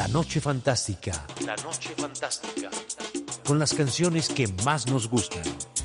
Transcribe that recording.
La Noche Fantástica. La Noche Fantástica. Con las canciones que más nos gustan.